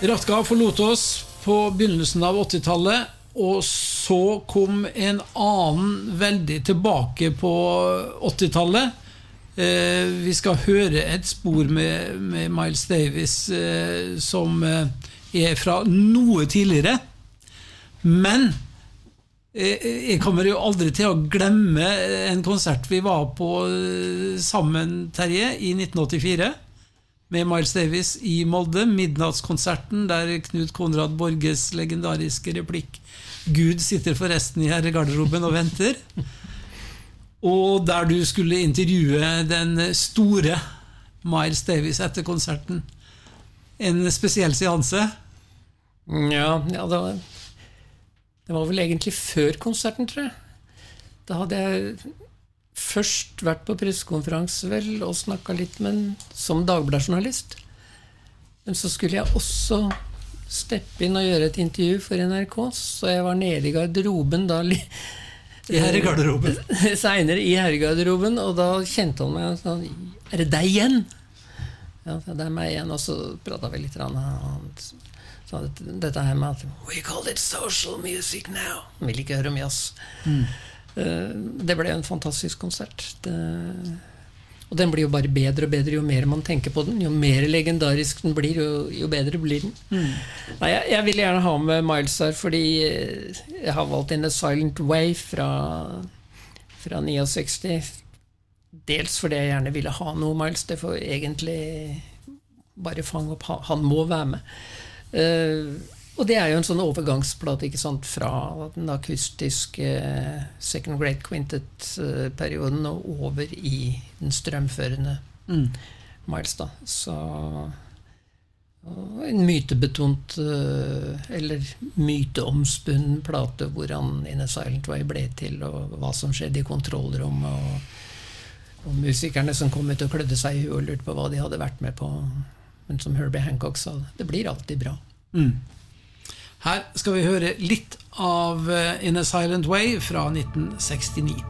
Ratka forlot oss på begynnelsen av 80-tallet, og så kom en annen veldig tilbake på 80-tallet. Vi skal høre et spor med Miles Davis som er fra noe tidligere, men jeg kommer jo aldri til å glemme en konsert vi var på sammen, Terje, i 1984 med Miles Davis i Molde, midnattskonserten der Knut Konrad Borges legendariske replikk «Gud sitter forresten i herregarderoben og venter», og der du skulle intervjue den store Miles Davis etter konserten. En spesiell seanse? Ja, det var vel egentlig før konserten, tror jeg. Da hadde jeg først vært på pressekonferanse vel og snakket litt med en som Dagbladet-journalist. Men så skulle jeg også steppe inn og gjøre et intervju for NRK, så jeg var nede i garderoben da, i herregarderoben. Senere i herregarderoben, og da kjente han meg sånn, er det deg igjen? Ja, det er meg igjen, og så pratet vi litt og han sa dette her med at we call it social music now. Han ville ikke høre om jazz. Det ble en fantastisk konsert. Og den blir jo bare bedre og bedre jo mer man tenker på den. Jo mer legendarisk den blir, jo bedre blir den. Nei, jeg vil gjerne ha med Miles her, fordi jeg har valgt In a Silent Way fra 69. Dels fordi jeg gjerne ville ha noe Miles, det får egentlig bare fange opp. Han må være med. Og det er jo en sånn overgangsplate, ikke sant, fra den akustiske Second Great Quintet-perioden og over i den strømførende Miles da. Så en mytebetont eller myteomspunnen plate hvor han In a Silent Way ble til, og hva som skjedde i kontrollrom, og musikerne som kom ut og klødde seg i huet og lurte på hva de hadde vært med på. Men som Herbie Hancock sa, det blir alltid bra. Her skal vi høre litt av In a Silent Way fra 1969.